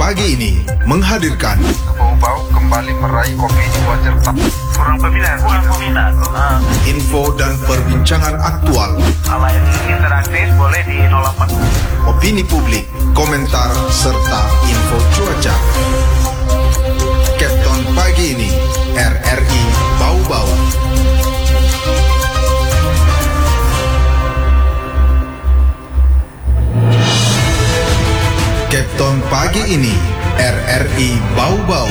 pagi ini menghadirkan Bau-bau kembali meraih opini wajar tak kurang peminat. Info dan perbincangan aktual, Alain interaktif boleh di 08. opini publik, komentar, serta info cuaca. Captain pagi ini, RRI Bau-Bau. Captain pagi ini, RRI Bau-Bau.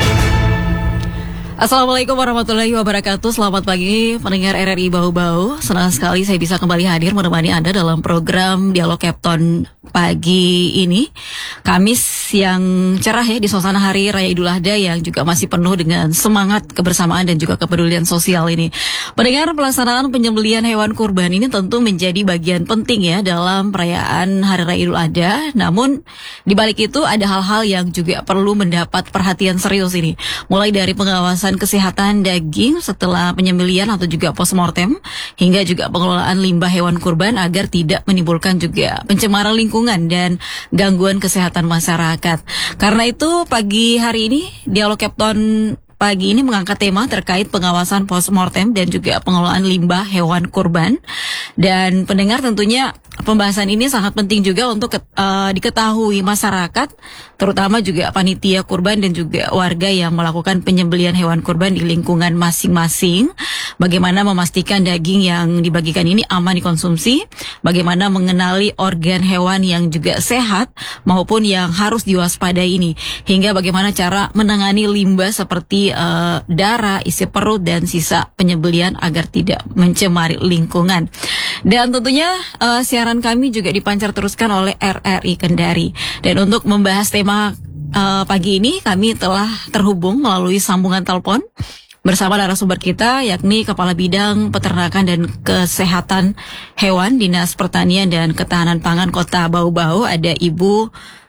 Assalamualaikum warahmatullahi wabarakatuh. Selamat pagi pendengar RRI Bau-Bau. Senang sekali saya bisa kembali hadir menemani Anda dalam program Dialog Captain pagi ini. Kamis yang cerah ya, di suasana hari Raya Idul Adha yang juga masih penuh dengan semangat kebersamaan dan juga kepedulian sosial ini. Pendengar, pelaksanaan penyembelihan hewan kurban ini tentu menjadi bagian penting ya dalam perayaan Hari Raya Idul Adha. Namun di balik itu ada hal-hal yang juga perlu mendapat perhatian serius ini. Mulai dari pengawasan kesehatan daging setelah penyembelihan atau juga postmortem, hingga juga pengelolaan limbah hewan kurban agar tidak menimbulkan juga pencemaran lingkungan dan gangguan kesehatan masyarakat. Karena itu pagi hari ini Dialog Captain pagi ini mengangkat tema terkait pengawasan postmortem dan juga pengelolaan limbah hewan kurban. Dan pendengar, tentunya pembahasan ini sangat penting juga untuk diketahui masyarakat, terutama juga panitia kurban dan juga warga yang melakukan penyembelihan hewan kurban di lingkungan masing-masing. Bagaimana memastikan daging yang dibagikan ini aman dikonsumsi, bagaimana mengenali organ hewan yang juga sehat maupun yang harus diwaspadai ini, hingga bagaimana cara menangani limbah seperti darah, isi perut, dan sisa penyembelihan agar tidak mencemari lingkungan. Dan tentunya siaran kami juga dipancar teruskan oleh RRI Kendari. Dan untuk membahas tema pagi ini, kami telah terhubung melalui sambungan telepon bersama narasumber kita, yakni Kepala Bidang Peternakan dan Kesehatan Hewan Dinas Pertanian dan Ketahanan Pangan Kota Bau-Bau, ada Ibu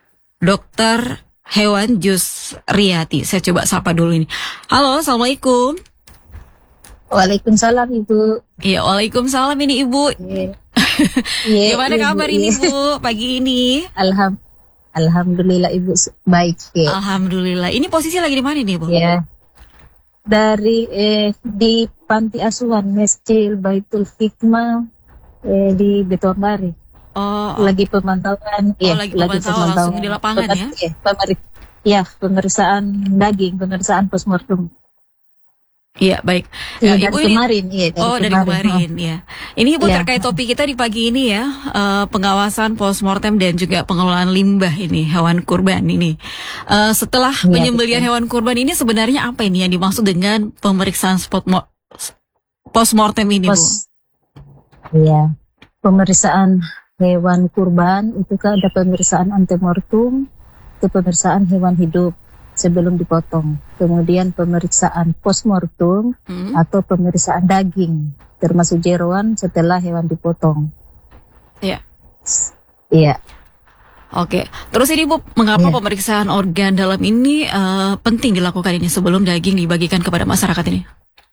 Dr. Hewan Jusriati. Saya coba sapa dulu ini. Halo, Assalamualaikum. Waalaikumsalam Ibu. Iya, waalaikumsalam ini Ibu. Gimana kabar ini Bu pagi ini? Alhamdulillah Ibu baik ya. Alhamdulillah. Ini posisi lagi di mana nih Bu? Ya. Dari di Panti Asuhan Masjid Baitul Hikmah di Betonbari. Oh, lagi pemantauan. lagi pemantauan langsung di lapangan ya? Pemeriksaan daging, pemeriksaan postmortem. Iya, baik. Ya, Ibu dari ini kemarin, dari kemarin ya. Ini Ibu terkait topik kita di pagi ini ya, pengawasan postmortem dan juga pengelolaan limbah ini hewan kurban ini. Setelah penyembelihan hewan kurban ini sebenarnya apa ini yang dimaksud dengan pemeriksaan postmortem ini, Bu? Iya. Pemeriksaan hewan kurban itu kan ada pemeriksaan antemortem, itu pemeriksaan hewan hidup sebelum dipotong. Kemudian pemeriksaan postmortem atau pemeriksaan daging, termasuk jeroan setelah hewan dipotong. Iya. Iya. Oke. Terus ini Bu, mengapa pemeriksaan organ dalam ini penting dilakukan ini sebelum daging dibagikan kepada masyarakat ini?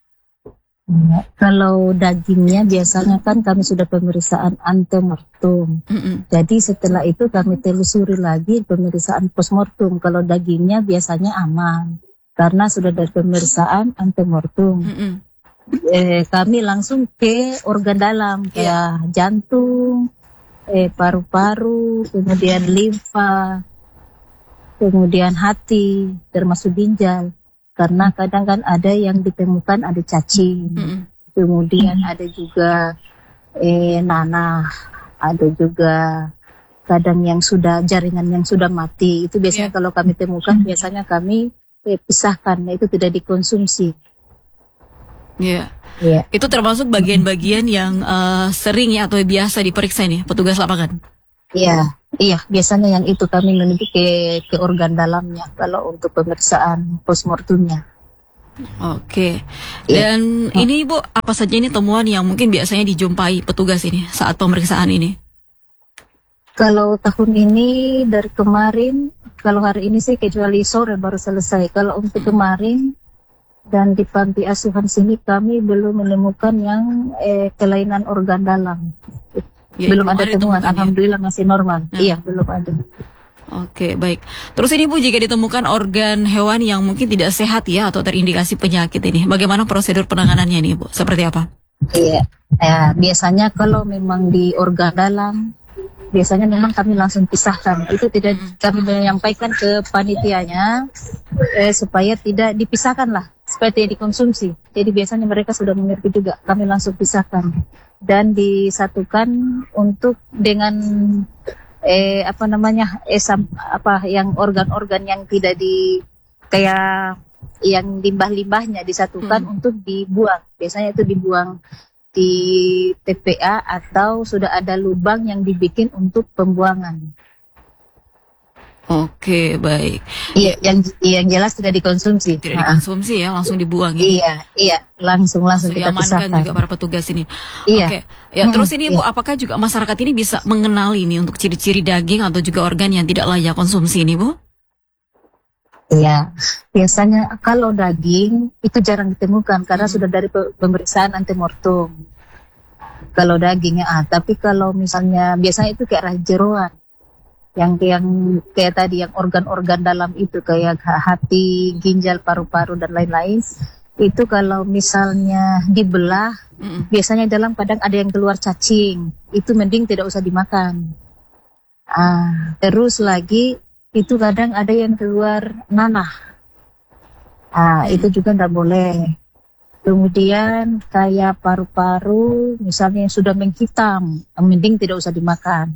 Kalau dagingnya biasanya kan kami sudah pemeriksaan antemortem. Jadi setelah itu kami telusuri lagi pemeriksaan postmortem. Kalau dagingnya biasanya aman karena sudah dari pemeriksaan antemortem. Kami langsung ke organ dalam kayak jantung, paru-paru, kemudian limfa, kemudian hati, termasuk ginjal. Karena kadang kan ada yang ditemukan ada cacing, kemudian ada juga nanah, ada juga kadang yang sudah jaringan yang sudah mati. Itu biasanya kalau kami temukan biasanya kami pisahkan, itu tidak dikonsumsi. Iya. Itu termasuk bagian-bagian yang sering ya atau biasa diperiksa nih petugas lapangan. Iya, biasanya yang itu kami menuju ke organ dalamnya kalau untuk pemeriksaan postmortemnya. Oke. Dan ini Ibu, apa saja ini temuan yang mungkin biasanya dijumpai petugas ini saat pemeriksaan ini? Kalau tahun ini dari kemarin, kalau hari ini sih kecuali sore baru selesai. Kalau untuk kemarin dan di panti asuhan sini kami belum menemukan yang kelainan organ dalam. Ya, belum ada temuan, ya? alhamdulillah masih normal. Iya, belum ada. Oke, baik. Terus ini Bu, jika ditemukan organ hewan yang mungkin tidak sehat ya atau terindikasi penyakit ini, bagaimana prosedur penanganannya nih Bu? Seperti apa? Iya, biasanya kalau memang di organ dalam, biasanya memang kami langsung pisahkan. Itu tidak kami menyampaikan ke panitianya supaya tidak dipisahkan lah, supaya tidak dikonsumsi. Jadi biasanya mereka sudah mengerti juga, kami langsung pisahkan dan disatukan untuk dengan yang organ-organ yang tidak kayak yang limbah-limbahnya disatukan untuk dibuang. Biasanya itu dibuang di TPA atau sudah ada lubang yang dibikin untuk pembuangan. Oke, baik. Iya, yang jelas tidak dikonsumsi. Tidak dikonsumsi ya, langsung dibuang ya. Iya, langsung kita diamankan pisahkan juga para petugas ini. Iya. Oke. Ya, terus ini Bu, apakah juga masyarakat ini bisa mengenali nih untuk ciri-ciri daging atau juga organ yang tidak layak konsumsi ini, Bu? Iya, biasanya kalau daging itu jarang ditemukan karena sudah dari pemeriksaan antemortem. Kalau dagingnya, tapi kalau misalnya biasanya itu kayak jeroan, yang kayak tadi yang organ-organ dalam itu kayak hati, ginjal, paru-paru dan lain-lain. Itu kalau misalnya dibelah, biasanya dalam kadang ada yang keluar cacing, itu mending tidak usah dimakan. Terus lagi itu kadang ada yang keluar nanah, itu juga nggak boleh. Kemudian kayak paru-paru misalnya yang sudah menghitam, mending tidak usah dimakan.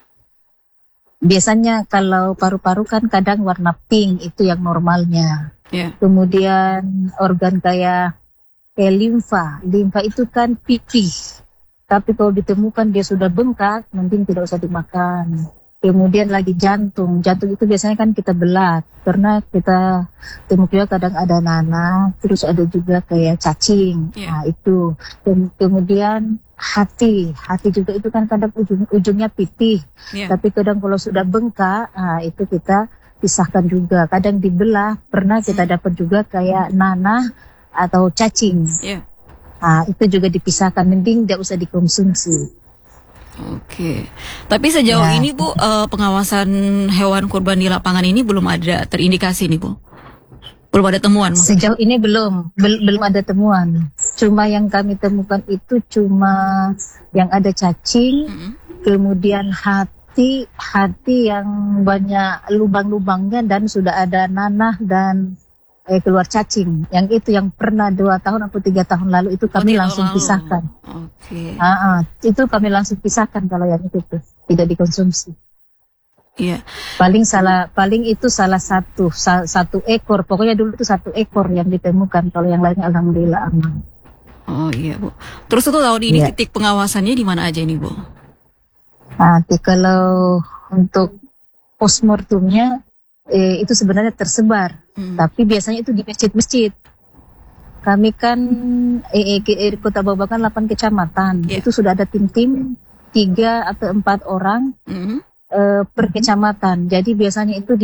Biasanya kalau paru-paru kan kadang warna pink, itu yang normalnya. Kemudian organ kayak limfa itu kan pipih, tapi kalau ditemukan dia sudah bengkak, mending tidak usah dimakan. Kemudian lagi jantung itu biasanya kan kita belah, karena kita temukan kadang ada nanah, terus ada juga kayak cacing, itu. Kemudian hati juga itu kan kadang ujungnya pipih, tapi kadang kalau sudah bengkak, itu kita pisahkan juga. Kadang dibelah, pernah kita dapat juga kayak nanah atau cacing, itu juga dipisahkan, mending tidak usah dikonsumsi. Oke, tapi sejauh ini Bu, pengawasan hewan kurban di lapangan ini belum ada terindikasi nih Bu? Belum ada temuan? Sejauh ini belum ada temuan. Cuma yang kami temukan itu cuma yang ada cacing, kemudian hati yang banyak lubang-lubangnya dan sudah ada nanah dan keluar cacing. Yang itu yang pernah 2 tahun atau 3 tahun lalu itu kami langsung pisahkan. Oke. Itu kami langsung pisahkan kalau yang itu tuh tidak dikonsumsi. Iya. Paling itu salah satu ekor. Pokoknya dulu itu 1 ekor yang ditemukan. Kalau yang lainnya alhamdulillah aman. Oh iya Bu. Terus itu tahun ini titik pengawasannya di mana aja nih Bu? Nanti kalau untuk postmortemnya itu sebenarnya tersebar, tapi biasanya itu di masjid-masjid. Kami kan Kota Bawah kan 8 kecamatan, itu sudah ada tim-tim 3 atau 4 orang per kecamatan. Jadi biasanya itu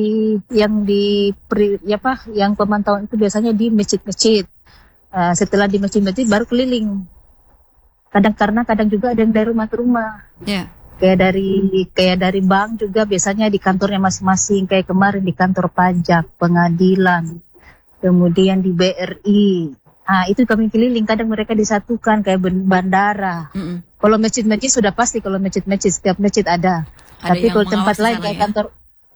yang pemantauan itu biasanya di masjid-masjid. Setelah di masjid-masjid baru keliling. Kadang juga ada yang dari rumah ke rumah. Kayak dari bank juga biasanya di kantornya masing-masing, kayak kemarin di kantor pajak, pengadilan, kemudian di BRI. Itu kami keliling, kadang mereka disatukan kayak bandara. Kalau masjid-masjid sudah pasti, kalau masjid-masjid setiap masjid ada. Tapi kalau tempat lain kayak kantor,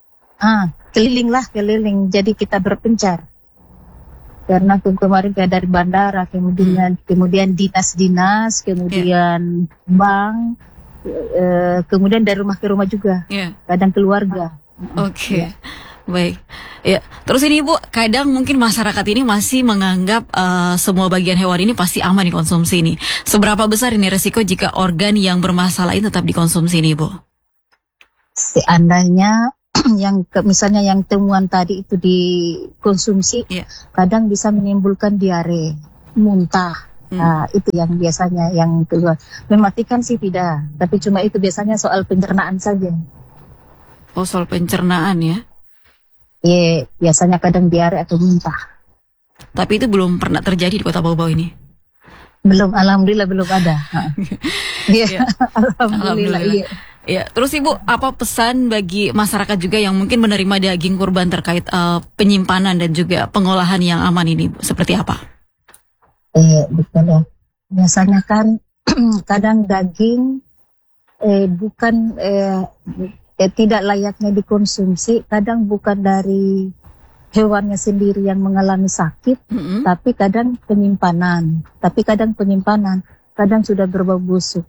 keliling. Jadi kita berpencar. Karena kemarin kayak dari bandara, kemudian dinas-dinas, kemudian bank. Kemudian dari rumah ke rumah juga, kadang keluarga. Oke. Baik. Ya. Terus ini Bu, kadang mungkin masyarakat ini masih menganggap semua bagian hewan ini pasti aman dikonsumsi ini. Seberapa besar ini resiko jika organ yang bermasalah ini tetap dikonsumsi ini Bu? Seandainya misalnya yang temuan tadi itu dikonsumsi, kadang bisa menimbulkan diare, muntah. Itu yang biasanya yang keluar. Mematikan sih tidak, tapi cuma itu biasanya soal pencernaan saja. Oh, soal pencernaan ya? Iya, biasanya kadang diare atau muntah. Tapi itu belum pernah terjadi di Kota Bau-Bau ini? Belum, alhamdulillah belum ada. Alhamdulillah. Iya. Ya, terus Ibu, apa pesan bagi masyarakat juga yang mungkin menerima daging kurban terkait penyimpanan dan juga pengolahan yang aman ini, Bu? Seperti apa? Betul ya. Biasanya kan kadang daging bukan tidak layaknya dikonsumsi, kadang bukan dari hewannya sendiri yang mengalami sakit, tapi kadang penyimpanan, kadang sudah berbau busuk.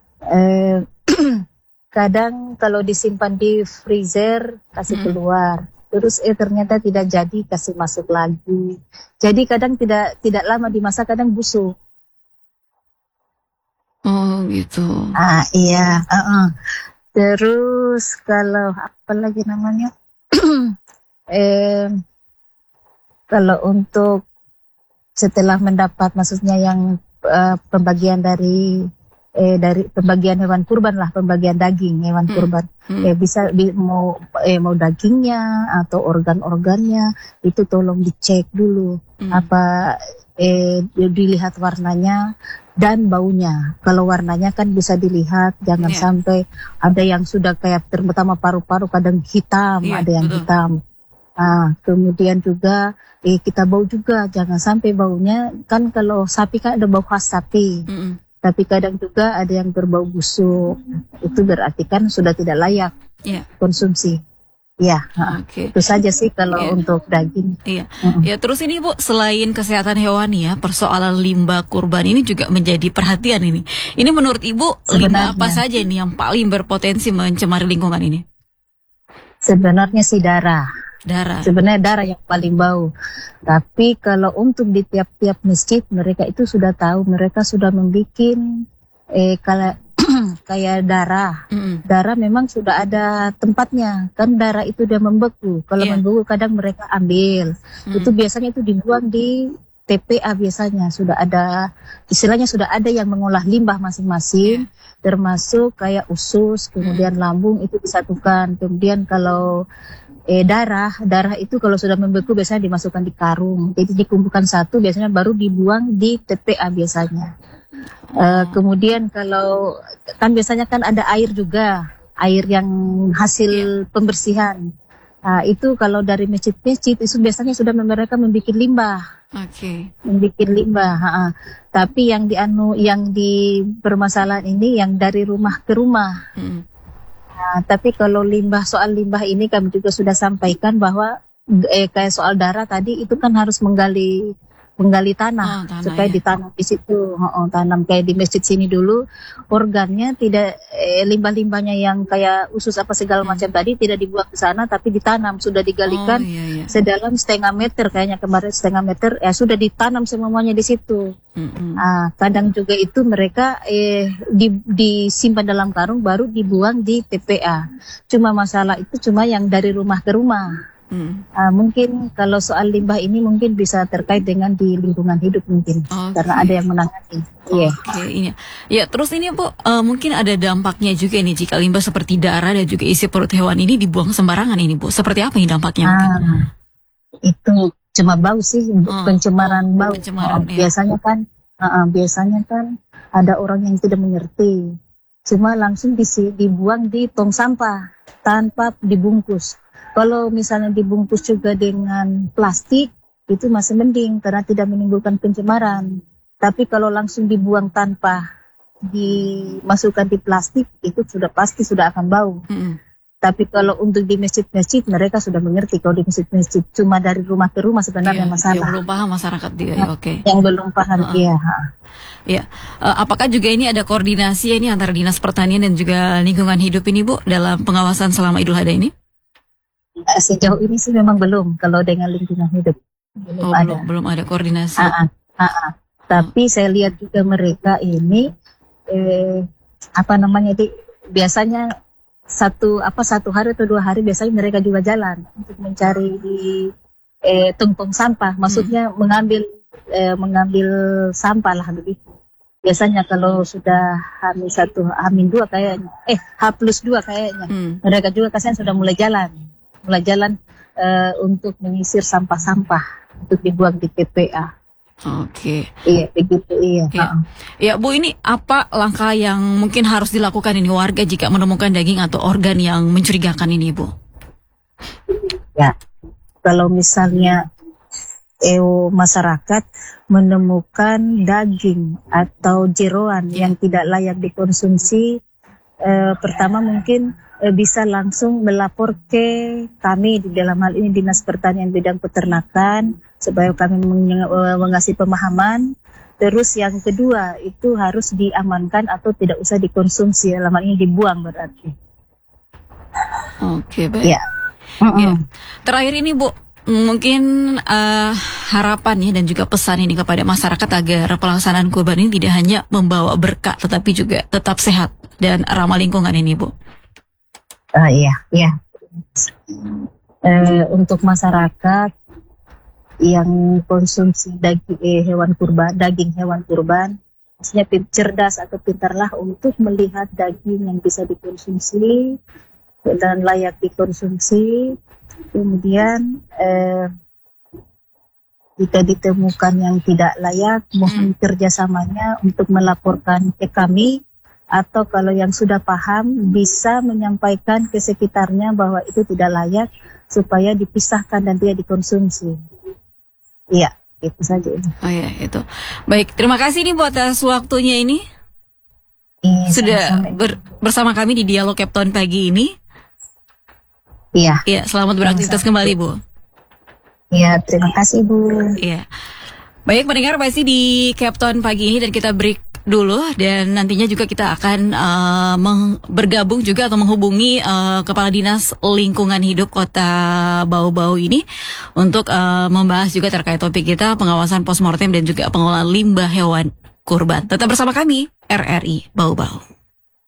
Kadang kalau disimpan di freezer kasih keluar, terus ternyata tidak jadi kasih masuk lagi. Jadi kadang tidak lama dimasak, kadang busuk. Oh gitu. Iya. Terus kalau apa lagi namanya? Kalau untuk setelah mendapat, maksudnya yang pembagian dari pembagian hewan kurban lah, pembagian daging hewan kurban, bisa mau dagingnya atau organ-organnya itu tolong dicek dulu, apa dilihat warnanya dan baunya. Kalau warnanya kan bisa dilihat, jangan sampai ada yang sudah kayak terutama paru-paru kadang hitam, ada yang hitam. Kemudian juga kita bau juga, jangan sampai baunya, kan kalau sapi kan ada bau khas sapi, tapi kadang juga ada yang berbau busuk, itu berarti kan sudah tidak layak konsumsi. Ya, itu saja sih kalau untuk daging. Ya, terus ini Bu, selain kesehatan hewani ya, persoalan limbah kurban ini juga menjadi perhatian ini. Ini menurut Ibu, limbah apa saja ini yang paling berpotensi mencemari lingkungan ini? Sebenarnya sih darah. Sebenarnya darah yang paling bau. Tapi kalau untuk di tiap-tiap masjid, mereka itu sudah tahu, mereka sudah membuat kayak darah. Darah memang sudah ada tempatnya. Kan darah itu dia membeku. Kalau membeku kadang mereka ambil. Itu biasanya itu dibuang di TPA biasanya. Sudah ada, istilahnya sudah ada yang mengolah limbah masing-masing. Termasuk kayak usus, kemudian lambung itu disatukan. Kemudian kalau darah itu kalau sudah membeku biasanya dimasukkan di karung. Jadi dikumpulkan satu, biasanya baru dibuang di TPA biasanya. Kemudian kalau kan biasanya kan ada air juga, air yang hasil pembersihan. Itu kalau dari masjid-masjid itu biasanya sudah mereka membuat limbah. Membuat limbah. Tapi yang di permasalahan ini yang dari rumah ke rumah. Tapi kalau soal limbah ini kami juga sudah sampaikan bahwa kayak soal darah tadi itu kan harus menggali tanah supaya ditanam di situ. Tanam kayak di masjid sini dulu, organnya tidak limbah-limbahnya yang kayak usus apa segala macam tadi tidak dibuang ke sana, tapi ditanam, sudah digalikan sedalam 0,5 meter, kayaknya kemarin 0,5 meter, ya sudah ditanam semuanya di situ. Kadang juga itu mereka disimpan dalam karung baru dibuang di TPA. Cuma masalah itu cuma yang dari rumah ke rumah. Mungkin kalau soal limbah ini mungkin bisa terkait dengan di lingkungan hidup mungkin, karena ada yang menangani. Ya, terus ini Bu, mungkin ada dampaknya juga nih jika limbah seperti darah dan juga isi perut hewan ini dibuang sembarangan ini Bu. Seperti apa nih dampaknya? Itu cuma bau sih, pencemaran bau. Biasanya kan ada orang yang tidak mengerti, cuma langsung dibuang di tong sampah tanpa dibungkus. Kalau misalnya dibungkus juga dengan plastik, itu masih mending karena tidak menimbulkan pencemaran. Tapi kalau langsung dibuang tanpa dimasukkan di plastik, itu sudah pasti sudah akan bau. Tapi kalau untuk di masjid-masjid, mereka sudah mengerti. Kalau di masjid-masjid cuma dari rumah ke rumah sebenarnya masalah. Yang belum paham masyarakat dia. Yang belum paham Apakah juga ini ada koordinasi ini antara Dinas Pertanian dan juga Lingkungan Hidup ini Bu dalam pengawasan selama Idul Adha ini? Sejauh ini sih memang belum, kalau dengan lingkungan hidup belum ada koordinasi. Tapi saya lihat juga mereka ini biasanya satu hari atau 2 hari biasanya mereka juga jalan untuk mencari di tong sampah, maksudnya mengambil sampah lah begitu. Biasanya kalau sudah H-2 kayaknya, H+2 kayaknya, mereka juga kasihan sudah mulai jalan untuk menyisir sampah-sampah untuk dibuang di TPA. Oke. Iya, begitu, iya. Ya. Ya, Bu, ini apa langkah yang mungkin harus dilakukan ini warga jika menemukan daging atau organ yang mencurigakan ini, Bu? Ya, kalau misalnya masyarakat menemukan daging atau jeroan yang tidak layak dikonsumsi, pertama mungkin bisa langsung melapor ke kami, di dalam hal ini Dinas Pertanian Bidang Peternakan, supaya kami mengasih pemahaman. Terus yang kedua itu harus diamankan atau tidak usah dikonsumsi, dalam hal ini dibuang berarti. Oke, baik. Ya. Ya. Terakhir ini, Bu, mungkin harapan ya dan juga pesan ini kepada masyarakat agar pelaksanaan kurban ini tidak hanya membawa berkah tetapi juga tetap sehat dan ramah lingkungan ini, Bu. Iya. Untuk masyarakat yang konsumsi daging hewan kurban, maksudnya cerdas atau pintarlah untuk melihat daging yang bisa dikonsumsi dan layak dikonsumsi. Kemudian jika ditemukan yang tidak layak, mohon kerjasamanya untuk melaporkan ke kami, atau kalau yang sudah paham bisa menyampaikan ke sekitarnya bahwa itu tidak layak supaya dipisahkan dan tidak dikonsumsi. Iya, itu saja. Oh ya, itu. Baik, terima kasih nih buat atas waktunya ini. Sudah bersama kami di Dialog Capton pagi ini. Iya. Iya, selamat beraktivitas kembali, Bu. Iya, terima kasih, Bu. Iya. Baik, mendengar masih di Capton pagi ini dan kita break dulu dan nantinya juga kita akan bergabung juga atau menghubungi Kepala Dinas Lingkungan Hidup Kota Bau-Bau ini untuk membahas juga terkait topik kita pengawasan postmortem dan juga pengelolaan limbah hewan kurban. Tetap bersama kami RRI Bau-Bau.